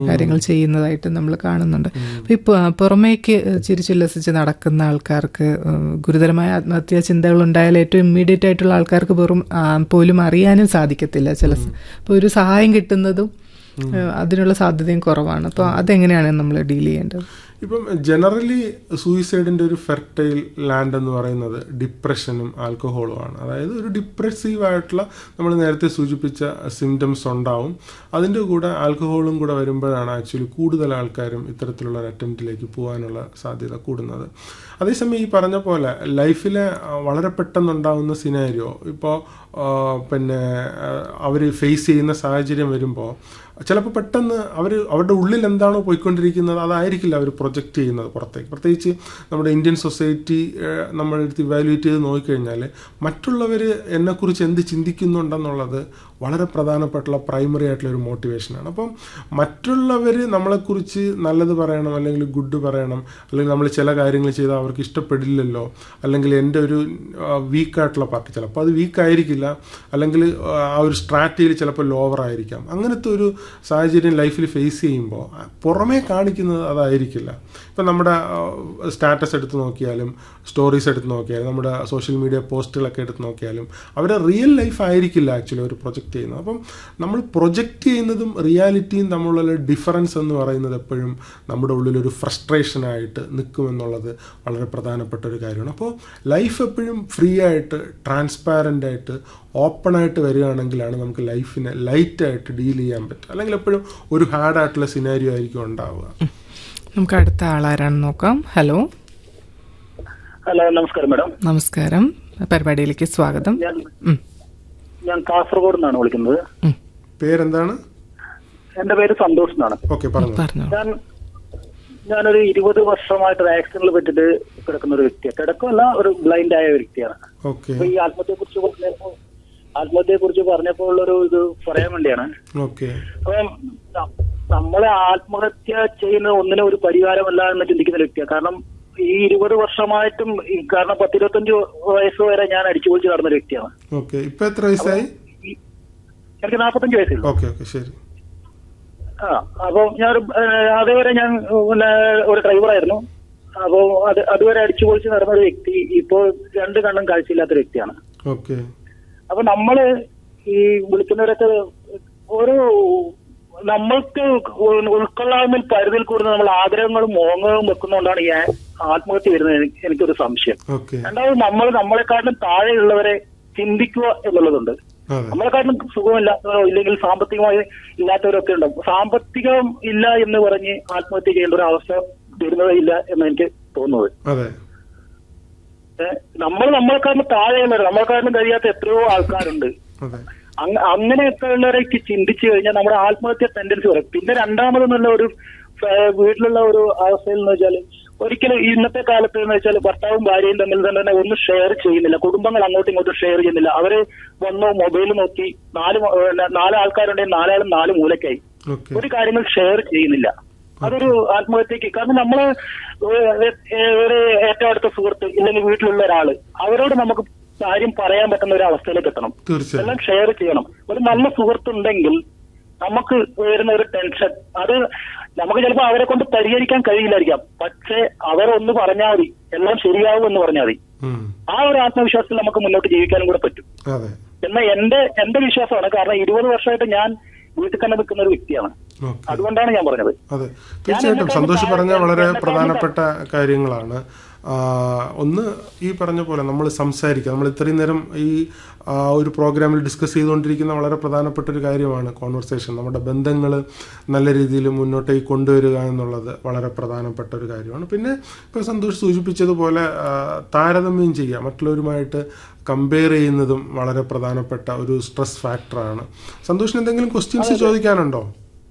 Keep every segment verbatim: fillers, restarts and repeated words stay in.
കാര്യങ്ങൾ ചെയ്യുന്നതായിട്ട് നമ്മൾ കാണുന്നുണ്ട്. അപ്പോൾ ഇപ്പോൾ പുറമേക്ക് ചിരിച്ചുല്ലസിച്ച് നടക്കുന്ന ആൾക്കാർക്ക് ഗുരുതരമായ ആത്മഹത്യാ ചിന്തകൾ ഉണ്ടായാൽ ഏറ്റവും ഇമ്മീഡിയറ്റ് ആയിട്ടുള്ള ആൾക്കാർക്ക് വെറും പോലും അറിയാനും സാധിക്കത്തില്ല. ചില അപ്പോൾ ഒരു സഹായം കിട്ടുന്നതും അതിനുള്ള സാധ്യതയും കുറവാണ്. അപ്പോൾ അതെങ്ങനെയാണ് നമ്മൾ ഡീൽ ചെയ്യേണ്ടത്? ഇപ്പം ജനറലി സൂയിസൈഡിൻ്റെ ഒരു ഫെർട്ടൈൽ ലാൻഡ് എന്ന് പറയുന്നത് ഡിപ്രഷനും ആൽക്കഹോളുമാണ്. അതായത് ഒരു ഡിപ്രസീവ് ആയിട്ടുള്ള നമ്മൾ നേരത്തെ സൂചിപ്പിച്ച സിംറ്റംസ് ഉണ്ടാവും. അതിൻ്റെ കൂടെ ആൽക്കഹോളും കൂടെ വരുമ്പോഴാണ് ആക്ച്വലി കൂടുതൽ ആൾക്കാരും ഇത്തരത്തിലുള്ള ഒരു അറ്റംപ്റ്റിലേക്ക് പോകാനുള്ള സാധ്യത കൂടുന്നത്. അതേസമയം ഈ പറഞ്ഞ പോലെ ലൈഫിലെ വളരെ പെട്ടെന്നുണ്ടാകുന്ന സിനാരിയോ ഇപ്പോൾ പിന്നെ അവർ ഫേസ് ചെയ്യുന്ന സാഹചര്യം വരുമ്പോൾ ചിലപ്പോൾ പെട്ടെന്ന് അവർ അവരുടെ ഉള്ളിൽ എന്താണോ പോയിക്കൊണ്ടിരിക്കുന്നത് അതായിരിക്കില്ല അവർ പ്രൊജക്റ്റ് ചെയ്യുന്നത് പുറത്തേക്ക്. പ്രത്യേകിച്ച് നമ്മുടെ ഇന്ത്യൻ സൊസൈറ്റി നമ്മളെടുത്ത് ഇവാലുവേറ്റ് ചെയ്ത് നോക്കിക്കഴിഞ്ഞാൽ മറ്റുള്ളവർ എന്നെക്കുറിച്ച് എന്ത് ചിന്തിക്കുന്നുണ്ടെന്നുള്ളത് വളരെ പ്രധാനപ്പെട്ടുള്ള പ്രൈമറി ആയിട്ടുള്ളൊരു മോട്ടിവേഷനാണ്. അപ്പം മറ്റുള്ളവർ നമ്മളെക്കുറിച്ച് നല്ലത് പറയണം, അല്ലെങ്കിൽ ഗുഡ് പറയണം, അല്ലെങ്കിൽ നമ്മൾ ചില കാര്യങ്ങൾ ചെയ്താൽ അവർക്ക് ഇഷ്ടപ്പെടില്ലല്ലോ, അല്ലെങ്കിൽ എൻ്റെ ഒരു വീക്കായിട്ടുള്ള പാർട്ടി ചിലപ്പോൾ അത് വീക്കായിരിക്കില്ല, അല്ലെങ്കിൽ ആ ഒരു സ്ട്രാറ്റജിയിൽ ചിലപ്പോൾ ലോവർ ആയിരിക്കാം. അങ്ങനത്തെ ഒരു സാഹചര്യം ലൈഫിൽ ഫേസ് ചെയ്യുമ്പോൾ പുറമേ കാണിക്കുന്നത് അതായിരിക്കില്ല. ഇപ്പം നമ്മുടെ സ്റ്റാറ്റസ് എടുത്ത് നോക്കിയാലും സ്റ്റോറീസ് എടുത്ത് നോക്കിയാലും നമ്മുടെ സോഷ്യൽ മീഡിയ പോസ്റ്റുകളൊക്കെ എടുത്ത് നോക്കിയാലും അവരുടെ റിയൽ ലൈഫ് ആയിരിക്കില്ല ആക്ച്വലി അവർ പ്രൊജക്റ്റ് ചെയ്യുന്നത്. അപ്പം നമ്മൾ പ്രൊജക്റ്റ് ചെയ്യുന്നതും റിയാലിറ്റിയും തമ്മിലുള്ള ഡിഫറൻസ് എന്ന് പറയുന്നത് എപ്പോഴും നമ്മുടെ ഉള്ളിലൊരു ഫ്രസ്ട്രേഷനായിട്ട് നിൽക്കുമെന്നുള്ളത് വളരെ പ്രധാനപ്പെട്ട ഒരു കാര്യമാണ്. അപ്പോൾ ലൈഫ് എപ്പോഴും ഫ്രീ ആയിട്ട് ട്രാൻസ്പാരൻ്റ് ആയിട്ട് ഓപ്പണായിട്ട് വരികയാണെങ്കിലാണ് നമുക്ക് ലൈഫിനെ ലൈറ്റായിട്ട് ഡീൽ ചെയ്യാൻ പറ്റും. അല്ലെങ്കിൽ എപ്പോഴും ഒരു ഹാർഡായിട്ടുള്ള സിനാരിയോ ആയിരിക്കും ഉണ്ടാവുക. നമുക്ക് അടുത്ത ആളാരാണെന്ന് നോക്കാം. ഹലോ ഹലോ നമസ്കാരം മാഡം. നമസ്കാരം, പരിപാടിയിലേക്ക് സ്വാഗതം. ഞാൻ കാസർഗോഡ് നിന്നാണ് വിളിക്കുന്നത്. പേരെന്താണ്? എന്റെ പേര് സന്തോഷ് എന്നാണ്. ഓക്കെ, പറഞ്ഞു. ഞാൻ ഞാനൊരു ഇരുപത് വർഷമായിട്ട് ആക്സിഡന്റിൽ പെട്ടിട്ട് കിടക്കുന്ന ഒരു വ്യക്തിയാണ്. കിടക്കമല്ല, ഒരു ബ്ലൈൻഡ് ആയ വ്യക്തിയാണ്. അപ്പൊ ഈ ആത്മഹത്യയെ കുറിച്ച് പറഞ്ഞപ്പോ ആത്മഹത്യയെ കുറിച്ച് പറഞ്ഞപ്പോൾ ഉള്ളൊരു ഇത് പറയാൻ വേണ്ടിയാണ്. അപ്പം നമ്മളെ ആത്മഹത്യ ചെയ്യുന്ന ഒന്നിനും ഒരു പരിഹാരമല്ല എന്ന് ചിന്തിക്കുന്ന വ്യക്തിയാണ്. കാരണം ഈ ഇരുപത് വർഷമായിട്ടും കാരണം പത്തിരുപത്തഞ്ച് വയസ്സ് വരെ ഞാൻ അടിച്ചു പൊളിച്ച് നടന്ന വ്യക്തിയാണ്. ഇപ്പൊ എത്ര വയസ്സായി? എനിക്ക് നാപ്പത്തഞ്ച് വയസ്സുള്ളൂ. ആ അപ്പൊ ഞാൻ അതുവരെ ഞാൻ പിന്നെ ഒരു ഡ്രൈവറായിരുന്നു. അപ്പോ അത് അതുവരെ അടിച്ചു പൊളിച്ച് നടന്ന ഒരു വ്യക്തി ഇപ്പോ രണ്ട് കണ്ണും കാഴ്ചയില്ലാത്ത വ്യക്തിയാണ്. അപ്പൊ നമ്മള് ഈ വിളിക്കുന്നവരൊക്കെ ഒരു നമ്മൾക്ക് ഉൾക്കൊള്ളാവുന്ന പരിധിയിൽ കൂടുതൽ നമ്മൾ ആഗ്രഹങ്ങളും മോഹങ്ങളും വെക്കുന്നതുകൊണ്ടാണ് ഈ ആത്മഹത്യ വരുന്നത് എനിക്കൊരു സംശയം. രണ്ടാമത് നമ്മൾ നമ്മളെക്കാട്ടിലും താഴെയുള്ളവരെ ചിന്തിക്കുക എന്നുള്ളതുണ്ട്. നമ്മളെക്കാട്ടിലും സുഖമില്ലാത്തവരോ ഇല്ലെങ്കിൽ സാമ്പത്തികമായി ഇല്ലാത്തവരൊക്കെ ഉണ്ടാവും. സാമ്പത്തികം ഇല്ല എന്ന് പറഞ്ഞ് ആത്മഹത്യ ചെയ്യേണ്ട ഒരു അവസ്ഥ വരുന്നതില്ല എന്ന് എനിക്ക് തോന്നുന്നത്. നമ്മൾ നമ്മളെക്കാട്ടിലും താഴെയുള്ളവർ, നമ്മളെക്കാട്ടിലും കഴിയാത്ത എത്രയോ ആൾക്കാരുണ്ട്. അങ്ങനെയൊക്കെ ഉള്ളവരേക്ക് ചിന്തിച്ചു കഴിഞ്ഞാൽ നമ്മുടെ ആത്മഹത്യ ടെൻഡൻസി പറയും. പിന്നെ രണ്ടാമതെന്നുള്ള ഒരു വീട്ടിലുള്ള ഒരു അവസ്ഥയിൽ എന്ന് വെച്ചാൽ ഒരിക്കലും ഇന്നത്തെ കാലത്ത് എന്ന് വെച്ചാൽ ഭർത്താവും ഭാര്യയും തമ്മിൽ തന്നെ ഒന്നും ഷെയർ ചെയ്യുന്നില്ല. കുടുംബങ്ങൾ അങ്ങോട്ടും ഇങ്ങോട്ടും ഷെയർ ചെയ്യുന്നില്ല. അവര് വന്നു മൊബൈൽ നോക്കി നാല് നാല് ആൾക്കാരുണ്ടെങ്കിൽ നാലാളും നാല് മൂലക്കായി ഒരു കാര്യങ്ങൾ ഷെയർ ചെയ്യുന്നില്ല. അതൊരു ആത്മഹത്യക്ക് കാരണം നമ്മള് ഒരു ഏറ്റവും അടുത്ത സുഹൃത്ത് ഇല്ലെങ്കിൽ വീട്ടിലുള്ള ഒരാള് അവരോട് നമുക്ക് കാര്യം പറയാൻ പറ്റുന്ന ഒരു അവസ്ഥയിലേക്ക് എത്തണം. എല്ലാം ഷെയർ ചെയ്യണം. ഒരു നല്ല സുഹൃത്തുണ്ടെങ്കിൽ നമുക്ക് വരുന്ന ഒരു ടെൻഷൻ അത് നമുക്ക് ചിലപ്പോൾ അവരെ കൊണ്ട് പരിഹരിക്കാൻ കഴിയില്ലായിരിക്കാം. പക്ഷെ അവരൊന്ന് പറഞ്ഞാൽ മതി, എല്ലാം ശരിയാവും എന്ന് പറഞ്ഞാൽ മതി. ആ ഒരു ആത്മവിശ്വാസത്തിൽ നമുക്ക് മുന്നോട്ട് ജീവിക്കാനും കൂടെ പറ്റും എന്നാൽ എന്റെ എന്റെ വിശ്വാസമാണ്. കാരണം ഇരുപത് വർഷമായിട്ട് ഞാൻ വീട്ടിൽ തന്നെ നിൽക്കുന്ന ഒരു വ്യക്തിയാണ്. അതുകൊണ്ടാണ് ഞാൻ പറഞ്ഞത്. അതെ, തീർച്ചയായിട്ടും സന്തോഷ് പറഞ്ഞ വളരെ പ്രധാനപ്പെട്ട കാര്യങ്ങളാണ്. ഒന്ന് ഈ പറഞ്ഞ പോലെ നമ്മൾ സംസാരിക്കുക. നമ്മൾ ഇത്രയും നേരം ഈ ഒരു പ്രോഗ്രാമിൽ ഡിസ്കസ് ചെയ്തുകൊണ്ടിരിക്കുന്ന വളരെ പ്രധാനപ്പെട്ട ഒരു കാര്യമാണ് കോൺവെർസേഷൻ. നമ്മുടെ ബന്ധങ്ങൾ നല്ല രീതിയിൽ മുന്നോട്ടേക്ക് കൊണ്ടുവരിക എന്നുള്ളത് വളരെ പ്രധാനപ്പെട്ട ഒരു കാര്യമാണ്. പിന്നെ ഇപ്പോൾ സന്തോഷ് സൂചിപ്പിച്ചതുപോലെ താരതമ്യം ചെയ്യുക, മറ്റുള്ളവരുമായിട്ട് കമ്പയർ ചെയ്യുന്നതും വളരെ പ്രധാനപ്പെട്ട ഒരു സ്ട്രെസ് ഫാക്ടറാണ്. സന്തോഷിന് എന്തെങ്കിലും ക്വസ്റ്റ്യൻസ് ചോദിക്കാനുണ്ടോ?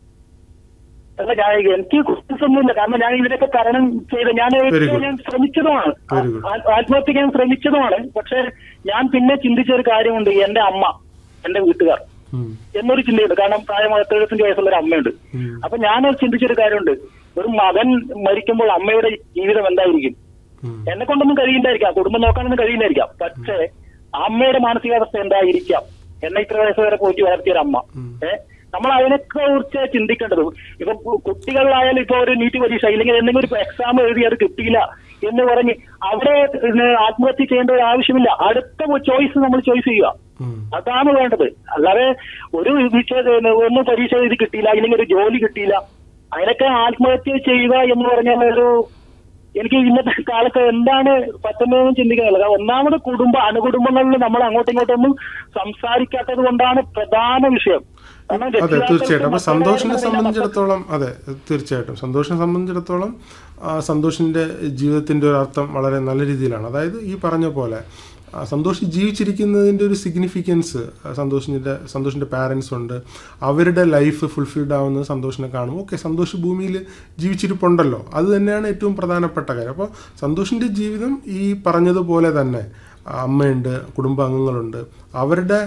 അല്ല, ഞാൻ എനിക്ക് ക്വസ്റ്റ്യൻസ് ഒന്നുമില്ല. കാരണം ഞാൻ ഇതിനൊക്കെ തരണം ചെയ്ത് ഞാൻ ഞാൻ ശ്രമിച്ചതുമാണ്, ആത്മഹത്യ ഞാൻ ശ്രമിച്ചതുമാണ്. പക്ഷെ ഞാൻ പിന്നെ ചിന്തിച്ച ഒരു കാര്യമുണ്ട്. എന്റെ അമ്മ, എന്റെ വീട്ടുകാർ എന്നൊരു ചിന്തയുണ്ട്. കാരണം പ്രായം എഴുപത്തഞ്ച് വയസ്സുള്ള ഒരു അമ്മയുണ്ട്. അപ്പൊ ഞാൻ ചിന്തിച്ചൊരു കാര്യമുണ്ട്. ഒരു മകൻ മരിക്കുമ്പോൾ അമ്മയുടെ ജീവിതം എന്തായിരിക്കും? എന്നെ കൊണ്ടൊന്നും കഴിയില്ലായിരിക്കാം, കുടുംബം നോക്കാനൊന്നും കഴിയില്ലായിരിക്കാം. പക്ഷേ അമ്മയുടെ മാനസികാവസ്ഥ എന്തായിരിക്കാം? എന്നെ ഇത്ര വയസ്സ് വരെ പോറ്റി വളർത്തിയൊരു അമ്മ ഏഹ് നമ്മൾ അതിനൊക്കെ കുറിച്ച് ചിന്തിക്കേണ്ടത്. ഇപ്പൊ കുട്ടികളിലായാലും ഇപ്പൊ ഒരു നീറ്റ് പരീക്ഷ ഇല്ലെങ്കിൽ എന്തെങ്കിലും ഒരു എക്സാം എഴുതി അത് കിട്ടിയില്ല എന്ന് പറഞ്ഞ് അവിടെ ആത്മഹത്യ ചെയ്യേണ്ട ഒരു ആവശ്യമില്ല. അടുത്ത ചോയ്സ് നമ്മൾ ചോയ്സ് ചെയ്യുക, അതാണ് വേണ്ടത്. അല്ലാതെ ഒരു ഒന്നും പരീക്ഷ എഴുതി കിട്ടിയില്ല ഇല്ലെങ്കിൽ ഒരു ജോലി കിട്ടിയില്ല അതിനൊക്കെ ആത്മഹത്യ ചെയ്യുക എന്ന് പറഞ്ഞാൽ ഒരു എനിക്ക് ഇന്നത്തെ കാലത്ത് എന്താണ് പറ്റുന്നതെന്ന് ചിന്തിക്കാനുള്ളത്. ഒന്നാമത് കുടുംബ അണുകുടുംബങ്ങളിൽ നമ്മൾ അങ്ങോട്ടും ഇങ്ങോട്ടൊന്നും സംസാരിക്കാത്തത് കൊണ്ടാണ് പ്രധാന വിഷയം. അതെ, തീർച്ചയായിട്ടും. അപ്പൊ സന്തോഷിനെ സംബന്ധിച്ചിടത്തോളം അതെ തീർച്ചയായിട്ടും സന്തോഷിനെ സംബന്ധിച്ചിടത്തോളം സന്തോഷിന്റെ ജീവിതത്തിന്റെ ഒരു അർത്ഥം വളരെ നല്ല രീതിയിലാണ്. അതായത് ഈ പറഞ്ഞ പോലെ സന്തോഷ് ജീവിച്ചിരിക്കുന്നതിൻ്റെ ഒരു സിഗ്നിഫിക്കൻസ് സന്തോഷിൻ്റെ സന്തോഷിൻ്റെ പാരൻസ് ഉണ്ട്, അവരുടെ ലൈഫ് ഫുൾഫിൽഡ് ആവുന്നത് സന്തോഷിനെ കാണും. ഓക്കെ, സന്തോഷ് ഭൂമിയിൽ ജീവിച്ചിരിപ്പുണ്ടല്ലോ, അത് തന്നെയാണ് ഏറ്റവും പ്രധാനപ്പെട്ട കാര്യം. അപ്പോൾ സന്തോഷിൻ്റെ ജീവിതം ഈ പറഞ്ഞതുപോലെ തന്നെ അമ്മയുണ്ട്, കുടുംബാംഗങ്ങളുണ്ട്, അവരുടെ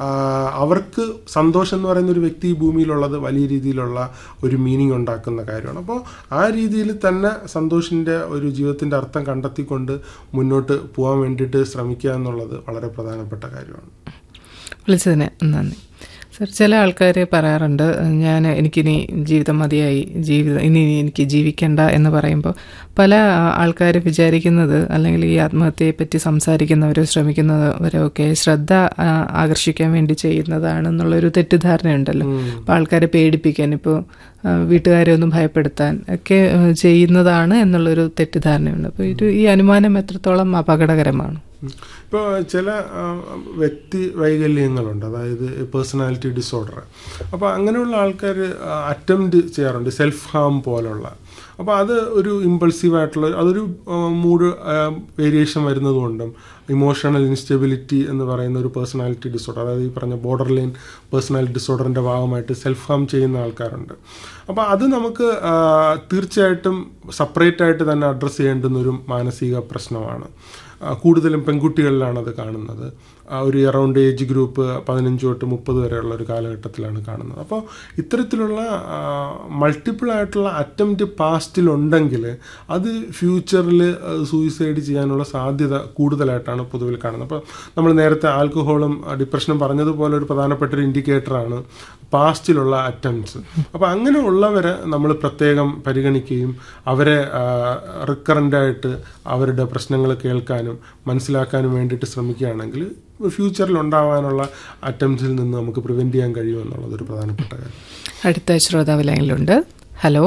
അവർക്ക് സന്തോഷം എന്ന് പറയുന്ന ഒരു വ്യക്തി ഈ ഭൂമിയിലുള്ളത് വലിയ രീതിയിലുള്ള ഒരു മീനിങ് ഉണ്ടാക്കുന്ന കാര്യമാണ്. അപ്പോൾ ആ രീതിയിൽ തന്നെ സന്തോഷിൻ്റെ ഒരു ജീവിതത്തിൻ്റെ അർത്ഥം കണ്ടെത്തിക്കൊണ്ട് മുന്നോട്ട് പോകാൻ വേണ്ടിയിട്ട് ശ്രമിക്കുക എന്നുള്ളത് വളരെ പ്രധാനപ്പെട്ട കാര്യമാണ്. വിളിച്ചതിന് നന്ദി സർ. ചില ആൾക്കാർ പറയാറുണ്ട്, ഞാൻ എനിക്കിനി ജീവിതം മതിയായി, ജീവിതം ഇനി എനിക്ക് ജീവിക്കണ്ട എന്ന് പറയുമ്പോൾ പല ആൾക്കാർ വിചാരിക്കുന്നത്, അല്ലെങ്കിൽ ഈ ആത്മഹത്യയെപ്പറ്റി സംസാരിക്കുന്നവരോ ശ്രമിക്കുന്നവരോ ഒക്കെ ശ്രദ്ധ ആകർഷിക്കാൻ വേണ്ടി ചെയ്യുന്നതാണെന്നുള്ളൊരു തെറ്റിദ്ധാരണയുണ്ടല്ലോ. അപ്പോൾ ആൾക്കാരെ പേടിപ്പിക്കാൻ, ഇപ്പോൾ വീട്ടുകാരെ ഒന്നും ഭയപ്പെടുത്താൻ ഒക്കെ ചെയ്യുന്നതാണ് എന്നുള്ളൊരു തെറ്റിദ്ധാരണയുണ്ട്. അപ്പോൾ ഇത് ഈ അനുമാനം എത്രത്തോളം അപകടകരമാണ്? ഇപ്പോൾ ചില വ്യക്തി വൈകല്യങ്ങളുണ്ട്, അതായത് പേഴ്സണാലിറ്റി ഡിസോർഡർ. അപ്പോൾ അങ്ങനെയുള്ള ആൾക്കാർ അറ്റംപ്റ്റ് ചെയ്യാറുണ്ട് സെൽഫ് ഹാം പോലുള്ള. അപ്പോൾ അത് ഒരു ഇമ്പൾസീവായിട്ടുള്ള അതൊരു മൂഡ് വേരിയേഷൻ വരുന്നതുകൊണ്ടും ഇമോഷണൽ ഇൻസ്റ്റെബിലിറ്റി എന്ന് പറയുന്ന ഒരു പേഴ്സണാലിറ്റി ഡിസോർഡർ, അതായത് ഈ പറഞ്ഞ ബോർഡർ ലൈൻ പേഴ്സണാലിറ്റി ഡിസോർഡറിൻ്റെ ഭാഗമായിട്ട് സെൽഫ് ഹാം ചെയ്യുന്ന ആൾക്കാരുണ്ട്. അപ്പോൾ അത് നമുക്ക് തീർച്ചയായിട്ടും സെപ്പറേറ്റ് ആയിട്ട് തന്നെ അഡ്രസ്സ് ചെയ്യേണ്ടുന്ന ഒരു മാനസിക പ്രശ്നമാണ്. കൂടുതലും പെൺകുട്ടികളിലാണ് അത് കാണുന്നത്. ഒരു അറൗണ്ട് ഏജ് ഗ്രൂപ്പ് പതിനഞ്ച് തൊട്ട് മുപ്പത് വരെയുള്ള ഒരു കാലഘട്ടത്തിലാണ് കാണുന്നത്. അപ്പോൾ ഇത്തരത്തിലുള്ള മൾട്ടിപ്പിൾ ആയിട്ടുള്ള അറ്റംപ്റ്റ് പാസ്റ്റിലുണ്ടെങ്കിൽ അത് ഫ്യൂച്ചറിൽ സൂയിസൈഡ് ചെയ്യാനുള്ള സാധ്യത കൂടുതലായിട്ടാണ് പൊതുവിൽ കാണുന്നത്. അപ്പോൾ നമ്മൾ നേരത്തെ ആൽക്കഹോളും ഡിപ്രഷനും പറഞ്ഞതുപോലെ ഒരു പ്രധാനപ്പെട്ട ഒരു ഇൻഡിക്കേറ്ററാണ് പാസ്റ്റിലുള്ള അറ്റംപ്റ്റ്സ്. അപ്പോൾ അങ്ങനെ ഉള്ളവരെ നമ്മൾ പ്രത്യേകം പരിഗണിക്കുകയും അവരെ റിക്കറൻ്റായിട്ട് അവരുടെ പ്രശ്നങ്ങൾ കേൾക്കാനും മനസ്സിലാക്കാനും വേണ്ടിയിട്ട് ശ്രമിക്കുകയാണെങ്കിൽ ഫ്യൂച്ചറിൽ ഉണ്ടാവാനുള്ള അറ്റംപ്റ്റ്സിൽ നിന്ന് നമുക്ക് പ്രിവെന്റ് ചെയ്യാൻ കഴിയുമെന്നുള്ളത് ഒരു പ്രധാനപ്പെട്ട കാര്യം. അടുത്ത ശ്രോതാവ് ലൈനിലുണ്ട്. ഹലോ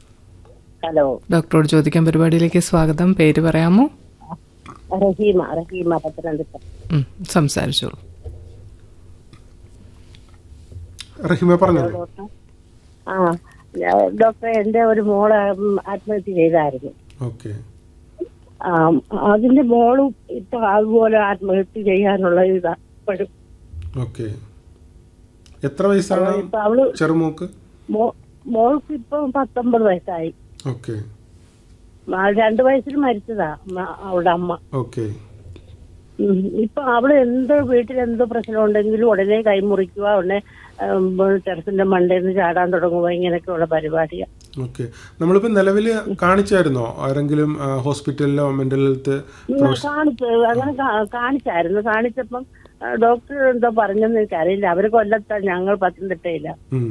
ഹലോ ഡോക്ടറോട് ചോദിക്കാൻ പരിപാടിയിലേക്ക് സ്വാഗതം. പേര് പറയാമോ? റഹീമ. റഹീമ പത്തനംതിട്ട. സംസാരിച്ചോളൂ. റഹീമ പറഞ്ഞോളൂ. ആ ഡോക്ടറെ, എന്റെ ഒരു മോള് ആത്മഹത്യ ചെയ്തായിരുന്നു. ഓക്കെ. അതിന്റെ മോളും ഇപ്പൊ അതുപോലെ ആത്മഹത്യ ചെയ്യാനുള്ള ഇതാ ഇപ്പോഴും. ഓക്കെ. എത്ര വയസ്സാണ് അവള്? ചെറുമോക്ക് മോൾക്ക് ഇപ്പൊ പത്തൊമ്പത് വയസ്സായി. ഓക്കെ. രണ്ടു വയസ്സിൽ മരിച്ചതാ അവളുടെ അമ്മ. ഓക്കെ. ഇപ്പൊ അവള് എന്തോ വീട്ടിൽ എന്തോ പ്രശ്നം ഉണ്ടെങ്കിലും ഉടനെ കൈമുറിക്കുക, ഉടനെ ടെറസിന്റെ മണ്ടയിൽ നിന്ന് ചാടാൻ തുടങ്ങുക, ഇങ്ങനെയൊക്കെയുള്ള പരിപാടിയാ. ഓക്കെ. നമ്മളിപ്പോ നിലവിൽ കാണിച്ചായിരുന്നോ ആരെങ്കിലും ഹോസ്പിറ്റലിലോ മെന്റൽ ഹെൽത്ത്? കാണിച്ചു, അങ്ങനെ കാണിച്ചായിരുന്നു. കാണിച്ചപ്പം ഡോക്ടർ എന്തോ പറഞ്ഞെന്ന് എനിക്കറിയില്ല. അവര് കൊല്ലത്താ, ഞങ്ങൾ പത്തനംതിട്ടയില്ല.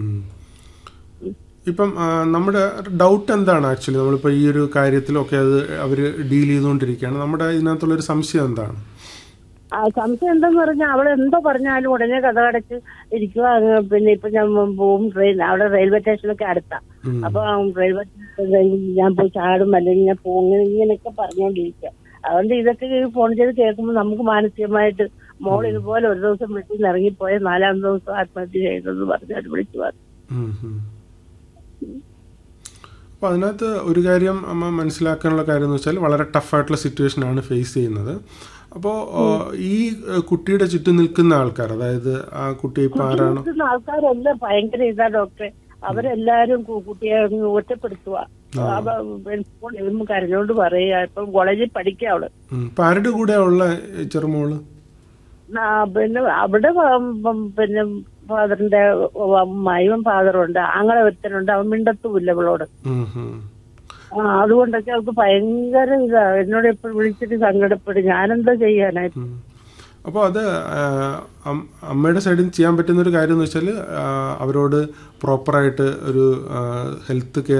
ഇപ്പം നമ്മുടെ ഡൗട്ട് എന്താണ് ആക്ച്വലി നമ്മളിപ്പോ ഈ ഒരു കാര്യത്തിലൊക്കെ അത് അവര് ഡീൽ ചെയ്തുകൊണ്ടിരിക്കുകയാണ്. നമ്മുടെ ഇതിനകത്തുള്ളൊരു സംശയം എന്താണ്? ആ സംശയം എന്താന്ന് പറഞ്ഞാൽ അവൾ എന്തോ പറഞ്ഞാലും ഉടനെ കഥ അടച്ച് ഇരിക്കുക. പിന്നെ ഇപ്പൊ ഞാൻ പോവും ട്രെയിൻ, അവിടെ റെയിൽവേ സ്റ്റേഷനൊക്കെ അടുത്താ. അപ്പൊ റെയിൽവേ ഞാൻ പോയി ചാടും അല്ലെങ്കിൽ ഞാൻ പോകും, ഇങ്ങനെയൊക്കെ പറഞ്ഞുകൊണ്ടിരിക്കുക. അതുകൊണ്ട് ഇതൊക്കെ ഫോൺ ചെയ്ത് കേൾക്കുമ്പോൾ നമുക്ക് മാനസികമായിട്ട് മോൾ ഇതുപോലെ ഒരു ദിവസം വീട്ടിൽ നിന്ന് ഇറങ്ങിപ്പോയ നാലാം ദിവസം ആത്മഹത്യ ചെയ്തെന്ന് പറഞ്ഞാൽ വിളിച്ചു പറഞ്ഞു. അപ്പോൾ അതിനകത്ത് ഒരു കാര്യം അമ്മ മനസ്സിലാക്കാനുള്ള കാര്യം എന്ന് വെച്ചാൽ വളരെ ടഫായിട്ടുള്ള സിറ്റുവേഷനാണ് ഫേസ് ചെയ്യുന്നത്. അപ്പോൾ ഈ കുട്ടിയുടെ ചുറ്റും നിൽക്കുന്ന ആൾക്കാർ, അതായത് ആ കുട്ടി ഇപ്പൊ ആരാണോ ആൾക്കാരെല്ലാം ഭയങ്കര ഇതാ ഡോക്ടറെ. അവരെല്ലാരും കുട്ടിയെ ഒറ്റപ്പെടുത്തുക, കരഞ്ഞോണ്ട് പറയുക. ഇപ്പം കോളേജിൽ പഠിക്കുക അവള്. ഇപ്പൊ ആരുടെ കൂടെ ഉള്ള ചെറുമോള്? പിന്നെ അവിടെ പിന്നെ ഫാദറിന്റെ അമ്മായും ഫാദറുണ്ട്, ആങ്ങളെ ഒരുത്തനുണ്ട്. അവൻ മിണ്ടത്തുമില്ല ഇവളോട്. ആ അതുകൊണ്ടൊക്കെ അവൾക്ക് ഭയങ്കര ഇതാ. എന്നോട് എപ്പോഴും വിളിച്ചിട്ട് സങ്കടപ്പെടും. ഞാനെന്താ ചെയ്യാനായിട്ട്? അപ്പോൾ അത് അമ്മയുടെ സൈഡിൽ നിന്ന് ചെയ്യാൻ പറ്റുന്ന ഒരു കാര്യം എന്ന് വെച്ചാൽ അവരോട് പ്രോപ്പറായിട്ട് ഒരു ഹെൽത്ത് കെയർ